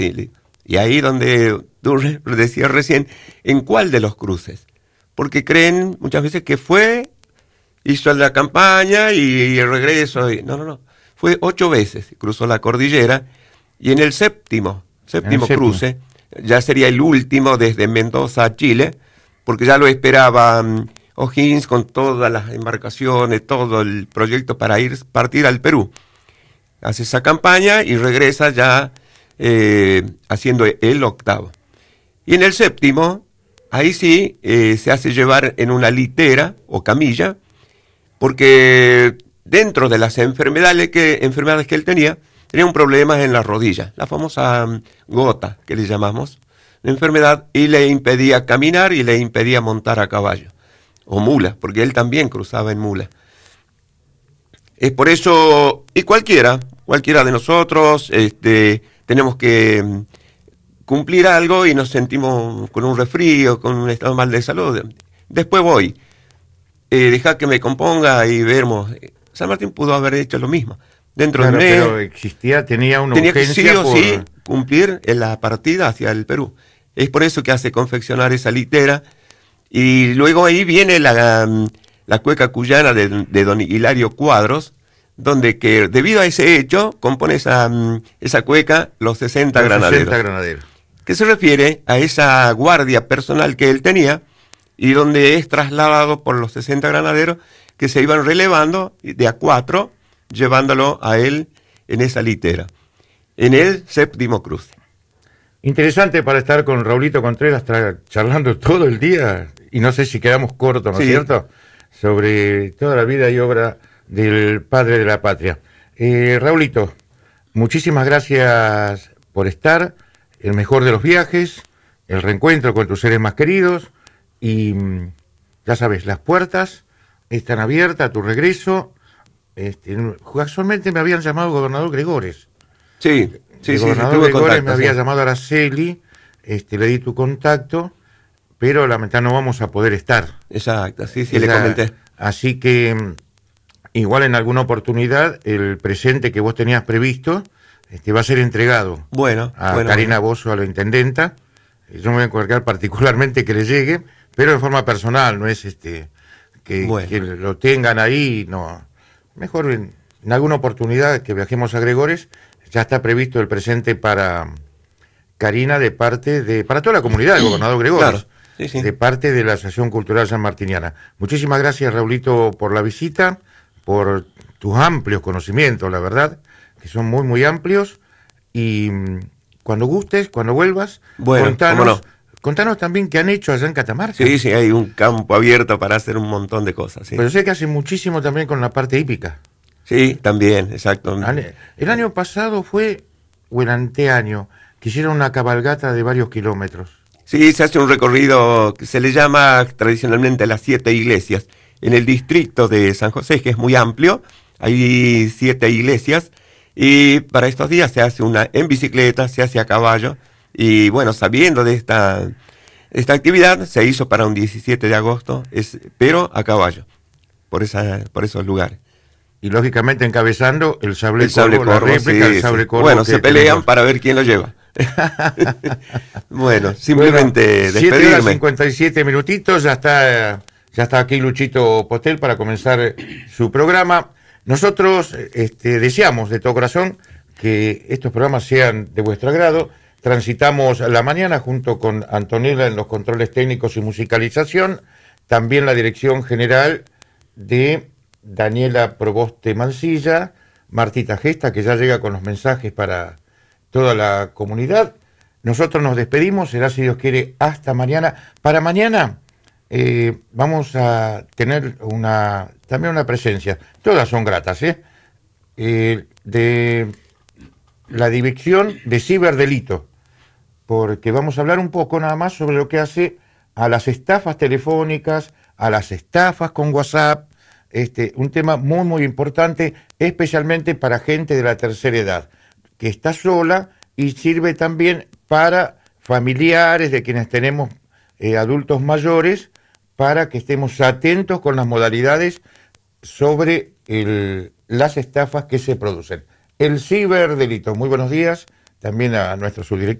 Sí, y ahí donde tú decías recién, ¿en cuál de los cruces? Porque creen muchas veces que hizo la campaña y el regreso. No. Fue 8 veces, cruzó la cordillera, y en el séptimo cruce, ya sería el último desde Mendoza a Chile, porque ya lo esperaba O'Higgins con todas las embarcaciones, todo el proyecto para partir al Perú. Hace esa campaña y regresa ya haciendo el 8º. Y en el 7º, ahí sí se hace llevar en una litera o camilla, porque dentro de las enfermedades que él tenía un problema en las rodillas, la famosa gota que le llamamos, la enfermedad, y le impedía caminar y le impedía montar a caballo o mula, porque él también cruzaba en mula. Es por eso, y cualquiera de nosotros, tenemos que cumplir algo y nos sentimos con un resfrío, con un estado mal de salud. Después voy, deja que me componga y vemos. San Martín pudo haber hecho lo mismo. Dentro de pero tenía una urgencia que sí o sí cumplir en la partida hacia el Perú. Es por eso que hace confeccionar esa litera. Y luego ahí viene la cueca cuyana de don Hilario Cuadros, donde que debido a ese hecho compone esa cueca los 60 granaderos. Que se refiere a esa guardia personal que él tenía y donde es trasladado por los 60 granaderos que se iban relevando de a 4, llevándolo a él en esa litera, en el 7º cruce. Interesante para estar con Raulito Contreras charlando todo el día, y no sé si quedamos cortos, ¿no es cierto?, sobre toda la vida y obra del padre de la patria. Raulito, muchísimas gracias por estar, el mejor de los viajes, el reencuentro con tus seres más queridos, y ya sabes, las puertas están abiertas a tu regreso. Casualmente me habían llamado el gobernador Gregores. Sí, el gobernador Gregores me había llamado a Araceli, le di tu contacto, pero lamentablemente no vamos a poder estar. Exacto, sí, le comenté. Así que igual en alguna oportunidad el presente que vos tenías previsto va a ser entregado a Karina Bozzo, a la intendenta. Yo me voy a encargar particularmente que le llegue, pero de forma personal, no es que lo tengan ahí, no. Mejor en alguna oportunidad que viajemos a Gregores, ya está previsto el presente para Karina para toda la comunidad del gobernador Gregores, de parte de la Asociación Cultural Sanmartiniana. Muchísimas gracias, Raulito, por la visita, por tus amplios conocimientos, la verdad, que son muy, muy amplios, y cuando gustes, cuando vuelvas, contanos también qué han hecho allá en Catamarca. Sí, hay un campo abierto para hacer un montón de cosas. Sí. Pero sé que hace muchísimo también con la parte hípica. Sí, también, exacto. El año pasado o el anteaño, que hicieron una cabalgata de varios kilómetros. Sí, se hace un recorrido que se le llama tradicionalmente las 7 iglesias. En el distrito de San José, que es muy amplio, hay 7 iglesias, y para estos días se hace una en bicicleta, se hace a caballo, y bueno, sabiendo de esta actividad, se hizo para un 17 de agosto, pero a caballo, por esos lugares. Y lógicamente encabezando el sable corvo, la réplica, el sable corvo. Bueno, se pelean tenemos para ver quién lo lleva. Bueno, simplemente despedirme. 7:57 minutitos, ya está aquí Luchito Potel para comenzar su programa. Nosotros deseamos de todo corazón que estos programas sean de vuestro agrado. Transitamos la mañana junto con Antonella en los controles técnicos y musicalización, también la dirección general de Daniela Proboste Mancilla, Martita Gesta, que ya llega con los mensajes para toda la comunidad. Nosotros nos despedimos, será, si Dios quiere, hasta mañana. Para mañana vamos a tener también una presencia, todas son gratas, de la Dirección de Ciberdelito, porque vamos a hablar un poco nada más sobre lo que hace a las estafas telefónicas, a las estafas con WhatsApp, un tema muy, muy importante, especialmente para gente de la tercera edad, que está sola, y sirve también para familiares de quienes tenemos adultos mayores, para que estemos atentos con las modalidades sobre las estafas que se producen. El ciberdelito. Muy buenos días también a nuestro subdirector